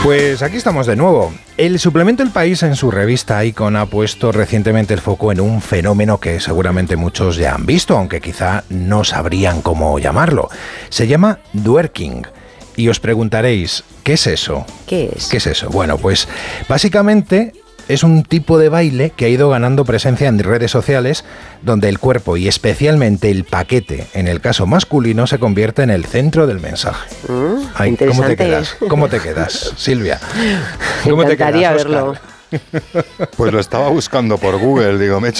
Pues aquí estamos de nuevo. El suplemento El País en su revista Icon ha puesto recientemente el foco en un fenómeno que seguramente muchos ya han visto, aunque quizá no sabrían cómo llamarlo. Se llama twerking. Y os preguntaréis, ¿qué es eso? ¿Qué es? ¿Qué es eso? Bueno, pues básicamente es un tipo de baile que ha ido ganando presencia en redes sociales, donde el cuerpo y especialmente el paquete, en el caso masculino, se convierte en el centro del mensaje. Ay, interesante. ¿Cómo te quedas, Silvia? Me encantaría verlo. Pues lo estaba buscando por Google, digo, me he hecho